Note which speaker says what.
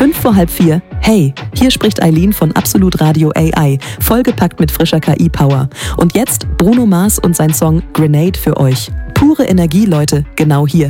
Speaker 1: 4:05. Hey, hier spricht Eileen von Absolut Radio AI, vollgepackt mit frischer KI-Power. Und jetzt Bruno Mars und sein Song Grenade für euch. Pure Energie, Leute, genau hier.